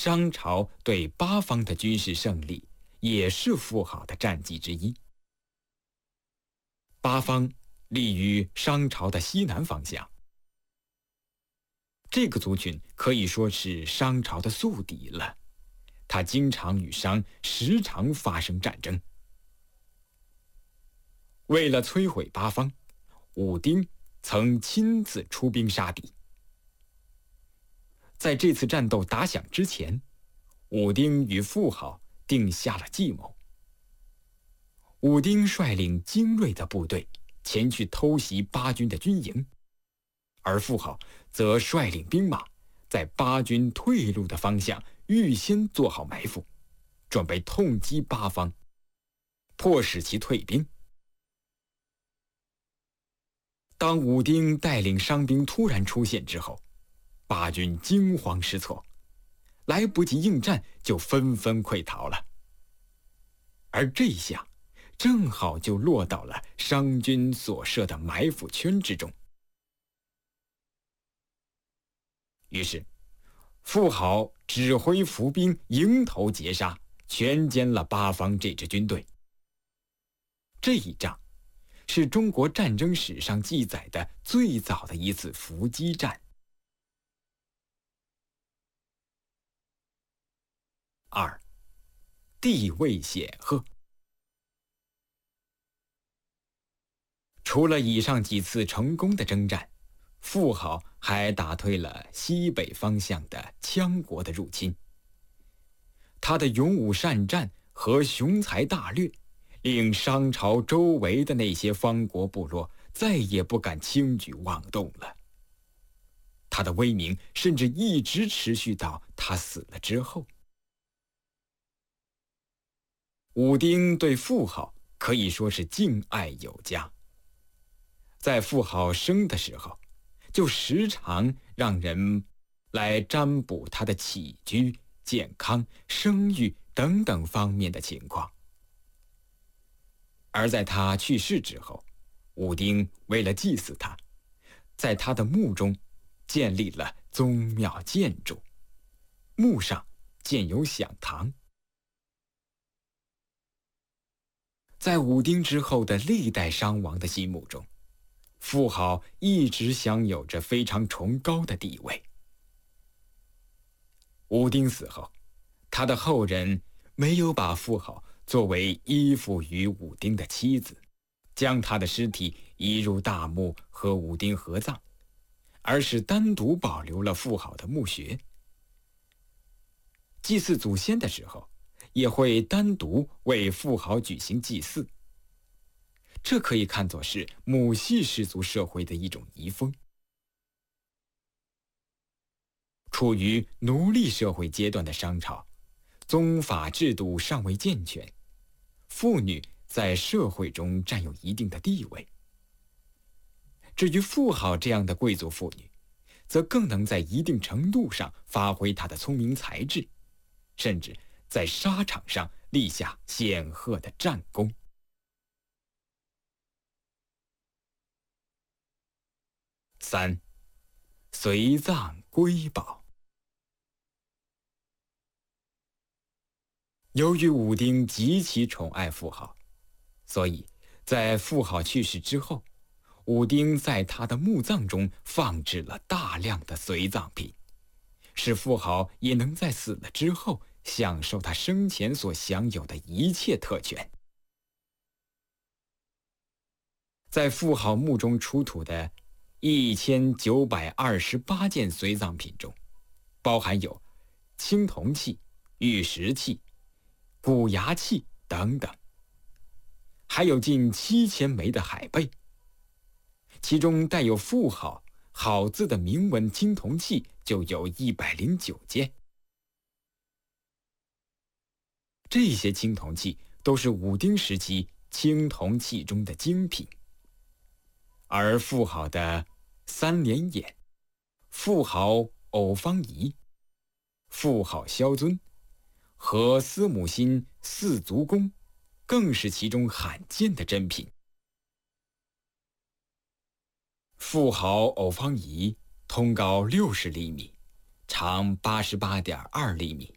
商朝对八方的军事胜利也是妇好的战绩之一。八方立于商朝的西南方向，这个族群可以说是商朝的宿敌了，他经常与商时常发生战争。为了摧毁八方，武丁曾亲自出兵杀敌。在这次战斗打响之前，武丁与妇好定下了计谋。武丁率领精锐的部队前去偷袭八军的军营，而妇好则率领兵马在八军退路的方向预先做好埋伏，准备痛击八方，迫使其退兵。当武丁带领商兵突然出现之后，八军惊慌失措，来不及应战就纷纷溃逃了。而这一下正好就落到了商军所设的埋伏圈之中。于是妇好指挥伏兵迎头截杀，全歼了八方这支军队。这一仗是中国战争史上记载的最早的一次伏击战。2. 地位显赫。除了以上几次成功的征战，妇好还打退了西北方向的羌国的入侵。他的勇武善战和雄才大略，令商朝周围的那些方国部落再也不敢轻举妄动了。他的威名甚至一直持续到他死了之后。武丁对妇好可以说是敬爱有加，在妇好生的时候，就时常让人来占卜他的起居、健康、生育等等方面的情况。而在他去世之后，武丁为了祭祀他，在他的墓中建立了宗庙建筑，墓上建有享堂。在武丁之后的历代商王的心目中，妇好一直享有着非常崇高的地位。武丁死后，他的后人没有把妇好作为依附于武丁的妻子，将他的尸体移入大墓和武丁合葬，而是单独保留了妇好的墓穴。祭祀祖先的时候，也会单独为妇好举行祭祀。这可以看作是母系氏族社会的一种遗风。处于奴隶社会阶段的商朝，宗法制度尚未健全，妇女在社会中占有一定的地位。至于妇好这样的贵族妇女，则更能在一定程度上发挥她的聪明才智，甚至在沙场上立下显赫的战功。3. 随葬瑰宝。由于武丁极其宠爱妇好，所以在妇好去世之后，武丁在他的墓葬中放置了大量的随葬品，使妇好也能在死了之后享受他生前所享有的一切特权。在妇好墓中出土的1928件随葬品中，包含有青铜器、玉石器、骨牙器等等，还有近7000枚的海贝，其中带有妇好好字的铭文青铜器就有109件。这些青铜器都是武丁时期青铜器中的精品。而妇好的三连眼、妇好偶方仪、妇好萧尊和司母心四足弓，更是其中罕见的珍品。妇好偶方仪通高60厘米，长88.2厘米，